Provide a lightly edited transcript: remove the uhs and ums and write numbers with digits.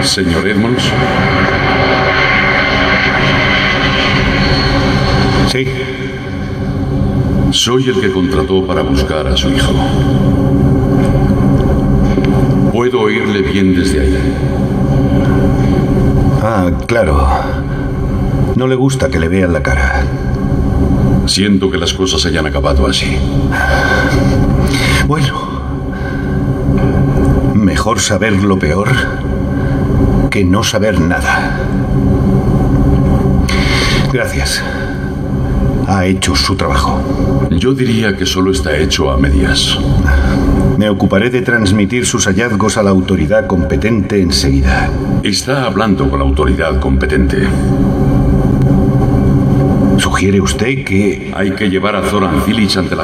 Señor Edmonds. Sí. Soy el que contrató para buscar a su hijo. Puedo oírle bien desde ahí. Ah, claro. No le gusta que le vean la cara. Siento que las cosas hayan acabado así. Bueno, mejor saber lo peor que no saber nada. Gracias. Ha hecho su trabajo. Yo diría que solo está hecho a medias. Me ocuparé de transmitir sus hallazgos a la autoridad competente enseguida. Está hablando con la autoridad competente. ¿Sugiere usted que...? Hay que llevar a Zoran Village ante la